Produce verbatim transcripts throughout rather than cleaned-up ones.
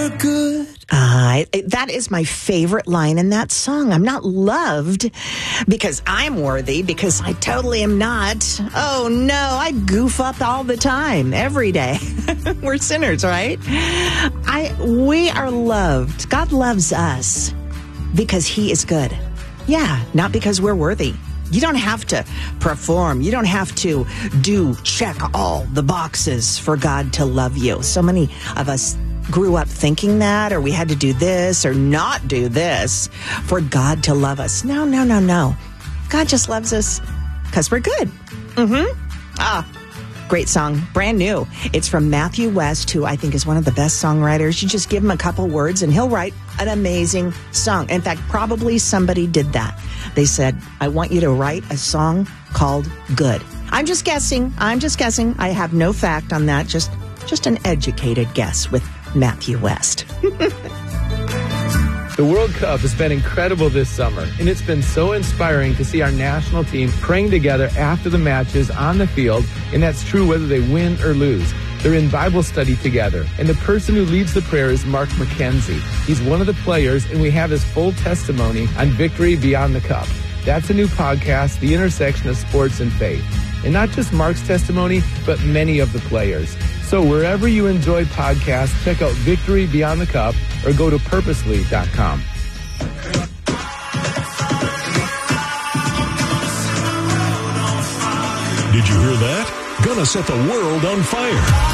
were good. Uh, that is my favorite line in that song. I'm not loved because I'm worthy, because I totally am not. Oh, no, I goof up all the time, every day. We're sinners, right? I we are loved. God loves us because he is good. Yeah, not because we're worthy. You don't have to perform. You don't have to do, check all the boxes for God to love you. So many of us grew up thinking that, or we had to do this or not do this for God to love us. No, no, no, no. God just loves us because we're good. Mm-hmm. Ah, great song. Brand new. It's from Matthew West, who I think is one of the best songwriters. You just give him a couple words and he'll write an amazing song. In fact, probably somebody did that. They said, I want you to write a song called Good. I'm just guessing. I'm just guessing. I have no fact on that. Just, just an educated guess with Matthew West. The World Cup has been incredible this summer, and it's been so inspiring to see our national team praying together after the matches on the field, and that's true whether they win or lose. They're in Bible study together, and the person who leads the prayer is Mark McKenzie. He's one of the players, and we have his full testimony on Victory Beyond the Cup. That's a new podcast, The Intersection of Sports and Faith. And not just Mark's testimony, but many of the players. So wherever you enjoy podcasts, check out Victory Beyond the Cup or go to purposely dot com. Did you hear that? Gonna set the world on fire.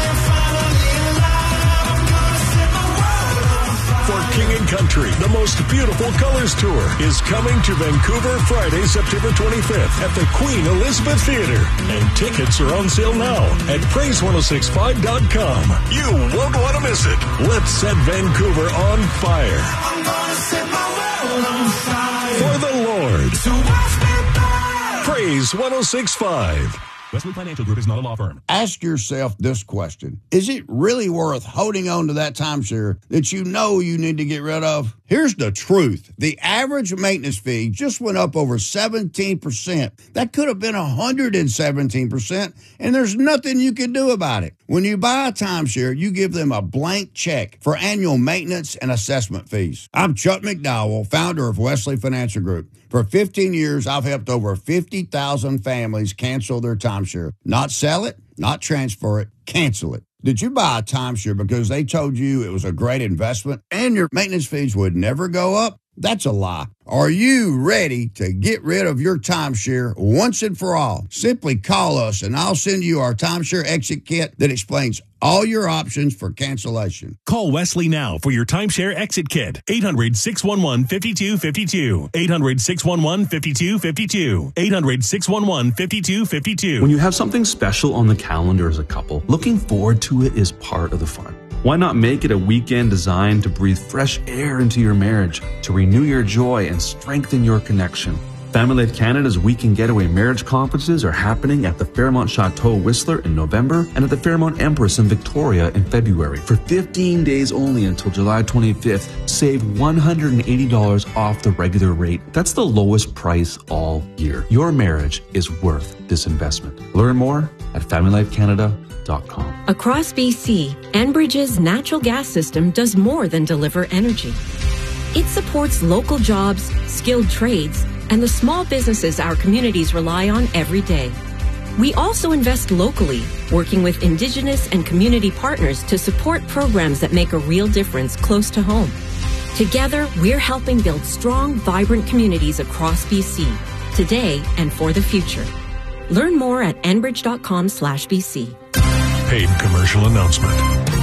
For King and Country, the most beautiful colors tour is coming to Vancouver Friday, September twenty-fifth at the Queen Elizabeth Theatre. And tickets are on sale now at praise ten sixty-five dot com. You won't want to miss it. Let's set Vancouver on fire. I'm gonna set my world on fire. For the Lord. So watch me burn. Praise ten sixty-five. Wesley Financial Group is not a law firm. Ask yourself this question. Is it really worth holding on to that timeshare that you know you need to get rid of? Here's the truth. The average maintenance fee just went up over seventeen percent. That could have been one hundred seventeen percent, and there's nothing you can do about it. When you buy a timeshare, you give them a blank check for annual maintenance and assessment fees. I'm Chuck McDowell, founder of Wesley Financial Group. For fifteen years, I've helped over fifty thousand families cancel their timeshare. Not sell it, not transfer it, cancel it. Did you buy a timeshare because they told you it was a great investment and your maintenance fees would never go up? That's a lie. Are you ready to get rid of your timeshare once and for all? Simply call us and I'll send you our timeshare exit kit that explains all your options for cancellation. Call Wesley now for your timeshare exit kit. eight hundred, six one one, five two five two. eight hundred, six one one, five two five two. eight hundred, six one one, five two five two. When you have something special on the calendar as a couple, looking forward to it is part of the fun. Why not make it a weekend designed to breathe fresh air into your marriage, to renew your joy and strengthen your connection? Family Life Canada's Weekend Getaway Marriage Conferences are happening at the Fairmont Chateau Whistler in November and at the Fairmont Empress in Victoria in February. For fifteen days only until July twenty-fifth, save one hundred eighty dollars off the regular rate. That's the lowest price all year. Your marriage is worth this investment. Learn more at family life canada dot com. Across B C, Enbridge's natural gas system does more than deliver energy. It supports local jobs, skilled trades, and the small businesses our communities rely on every day. We also invest locally, working with Indigenous and community partners to support programs that make a real difference close to home. Together, we're helping build strong, vibrant communities across B C, today and for the future. Learn more at enbridge.com slash BC. Paid commercial announcement.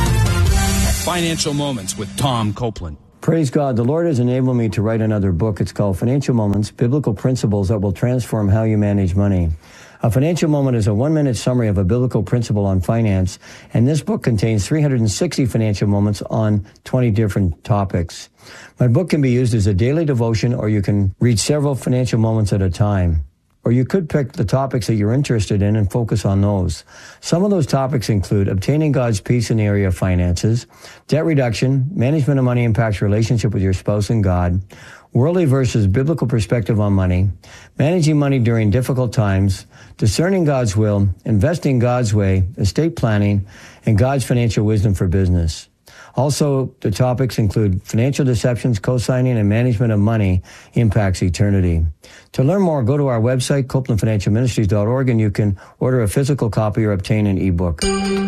Financial Moments with Tom Copeland. Praise God. The Lord has enabled me to write another book. It's called Financial Moments, Biblical Principles That Will Transform How You Manage Money. A financial moment is a one-minute summary of a biblical principle on finance, and this book contains three hundred sixty financial moments on twenty different topics. My book can be used as a daily devotion, or you can read several financial moments at a time. Or you could pick the topics that you're interested in and focus on those. Some of those topics include obtaining God's peace in the area of finances, debt reduction, management of money impacts relationship with your spouse and God, worldly versus biblical perspective on money, managing money during difficult times, discerning God's will, investing God's way, estate planning, and God's financial wisdom for business. Also, the topics include financial deceptions, co-signing, and management of money impacts eternity. To learn more, go to our website, copeland financial ministries dot org, and you can order a physical copy or obtain an ebook.